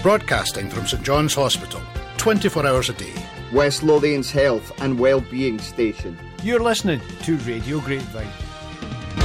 Broadcasting from St John's Hospital, 24 hours a day. West Lothian's health and wellbeing station. You're listening to Radio Grapevine.